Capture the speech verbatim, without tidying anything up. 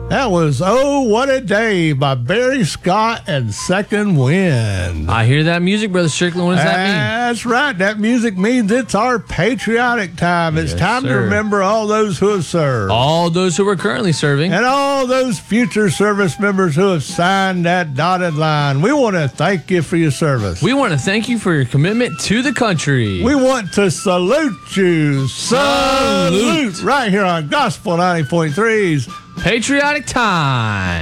That was Oh What a Day by Barry Scott and Second Wind. I hear that music, Brother Strickland. What does that mean? That's right. That music means it's our patriotic time. It's Yes, time to sir. remember all those who have served. All those who are currently serving. And all those future service members who have signed that dotted line. We want to thank you for your service. We want to thank you for your commitment to the country. We want to salute you. Salute. Salute. Right here on Gospel ninety point three's Patriotic time.